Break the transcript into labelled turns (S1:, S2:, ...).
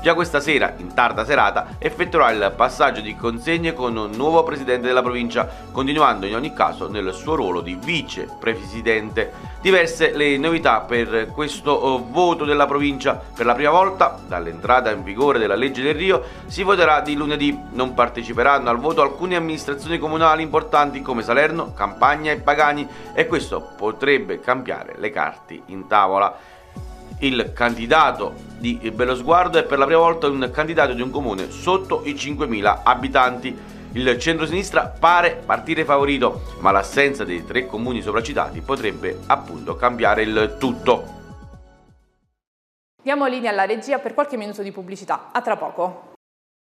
S1: Già questa sera, in tarda serata, effettuerà il passaggio di consegne con un nuovo presidente della provincia, continuando in ogni caso nel suo ruolo di vicepresidente. Diverse le novità per questo voto della provincia. Per la prima volta, dall'entrata in vigore della legge del Rio, si voterà di lunedì. Non parteciperanno al voto alcune amministrazioni comunali importanti come Salerno, Campagna e Pagani, e questo potrebbe cambiare le carte in tavola. Il candidato di Bellosguardo è per la prima volta un candidato di un comune sotto i 5.000 abitanti. Il centrosinistra pare partire favorito, ma l'assenza dei 3 comuni sopracitati potrebbe appunto cambiare il tutto.
S2: Diamo linea alla regia per qualche minuto di pubblicità. A tra poco.